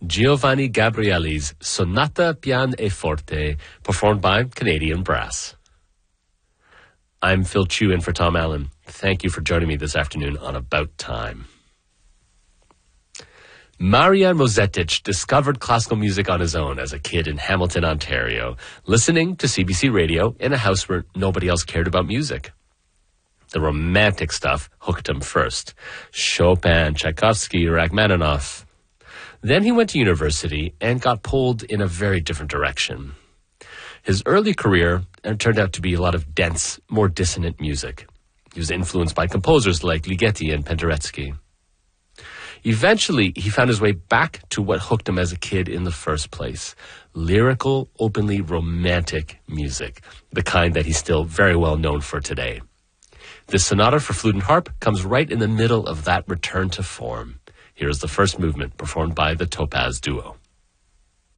Giovanni Gabrieli's Sonata Pian e Forte, performed by Canadian Brass. I'm Phil Chu in for Tom Allen. Thank you for joining me this afternoon on About Time. Marian Mozetic discovered classical music on his own as a kid in Hamilton, Ontario, listening to CBC Radio in a house where nobody else cared about music. The romantic stuff hooked him first. Chopin, Tchaikovsky, Rachmaninoff. Then he went to university and got pulled in a very different direction. His early career turned out to be a lot of dense, more dissonant music. He was influenced by composers like Ligeti and Penderecki. Eventually, he found his way back to what hooked him as a kid in the first place. Lyrical, openly romantic music, the kind that he's still very well known for today. This sonata for flute and harp comes right in the middle of that return to form. Here is the first movement performed by the Topaz Duo.